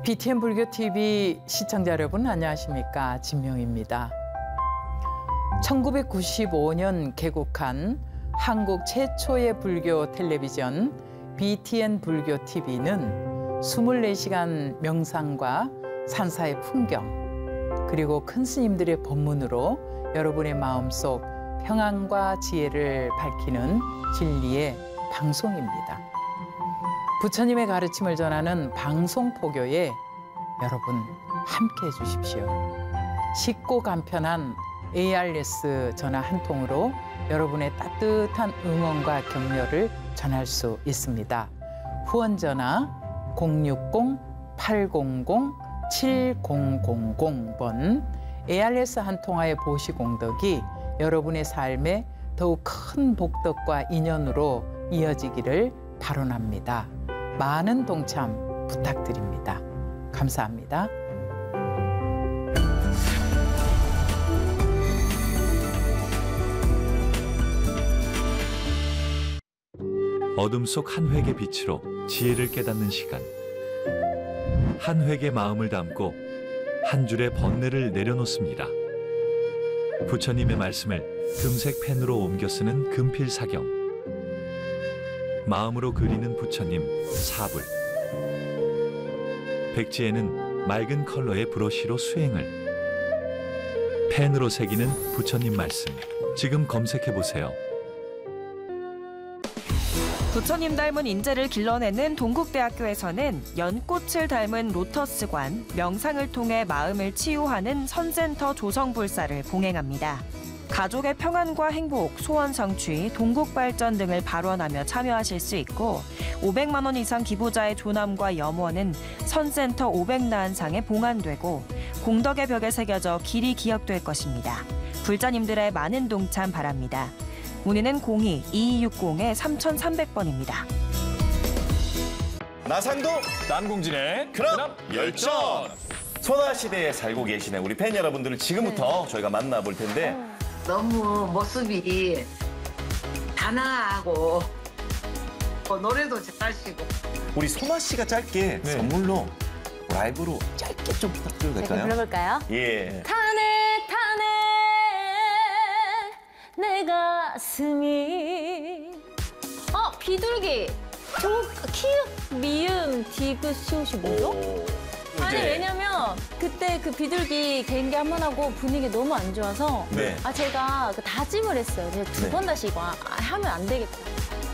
BTN 불교TV 시청자 여러분 안녕하십니까? 진명입니다. 1995년 개국한 한국 최초의 불교 텔레비전 BTN 불교TV는 24시간 명상과 산사의 풍경 그리고 큰 스님들의 법문으로 여러분의 마음속 평안과 지혜를 밝히는 진리의 방송입니다. 부처님의 가르침을 전하는 방송포교에 여러분 함께해 주십시오. 쉽고 간편한 ARS 전화 한 통으로 여러분의 따뜻한 응원과 격려를 전할 수 있습니다. 후원 전화 060-800-7000번 ARS 한 통화의 보시공덕이 여러분의 삶에 더욱 큰 복덕과 인연으로 이어지기를 발언합니다. 많은 동참 부탁드립니다. 감사합니다. 어둠 속 한 획의 빛으로 지혜를 깨닫는 시간. 한 획의 마음을 담고 한 줄의 번뇌를 내려놓습니다. 부처님의 말씀을 금색 펜으로 옮겨 쓰는 금필사경. 마음으로 그리는 부처님 사불. 백지에는 맑은 컬러의 브러쉬로 수행을. 펜으로 새기는 부처님 말씀. 지금 검색해보세요. 부처님 닮은 인재를 길러내는 동국대학교에서는 연꽃을 닮은 로터스관, 명상을 통해 마음을 치유하는 선센터 조성불사를 봉행합니다. 가족의 평안과 행복, 소원 성취, 동국 발전 등을 발언하며 참여하실 수 있고 500만 원 이상 기부자의 조남과 염원은 선센터 500나한상에 봉안되고 공덕의 벽에 새겨져 길이 기억될 것입니다. 불자님들의 많은 동참 바랍니다. 문의는 02-2260-3300번입니다. 나상도 남궁진의 그럼 열전! 소나시대에 살고 계시는 우리 팬 여러분들을 지금부터 저희가 만나볼 텐데 너무 모습이 단아하고 노래도 잘하시고 우리 소나 씨가 짧게 선물로 라이브로 짧게 좀 부탁드려도 될까요? 불러볼까요? 예. 타네 타네 내 가슴이 비둘기 키읔 미음 디귿 시옷이 뭐죠? 아니 왜냐면 그때 그 비둘기 개인기 한 번 하고 분위기 너무 안 좋아서 네. 제가 다짐을 했어요. 두 번 다시 이거 하면 안 되겠다.